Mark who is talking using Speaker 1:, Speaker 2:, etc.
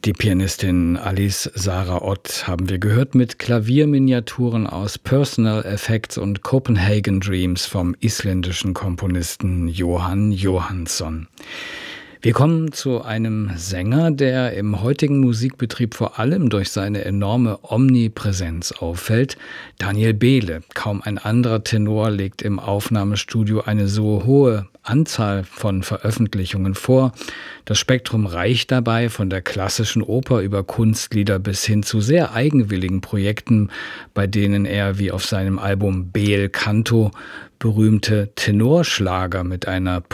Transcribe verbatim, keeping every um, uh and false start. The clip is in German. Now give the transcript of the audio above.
Speaker 1: Die Pianistin Alice Sarah Ott haben wir gehört mit Klavierminiaturen aus Personal Effects und Copenhagen Dreams vom isländischen Komponisten Jóhann Jóhannsson. Wir kommen zu einem Sänger, der im heutigen Musikbetrieb vor allem durch seine enorme Omnipräsenz auffällt. Daniel Behle. Kaum ein anderer Tenor legt im Aufnahmestudio eine so hohe Anzahl von Veröffentlichungen vor. Das Spektrum reicht dabei von der klassischen Oper über Kunstlieder bis hin zu sehr eigenwilligen Projekten, bei denen er wie auf seinem Album Bel Canto berühmte Tenorschlager mit einer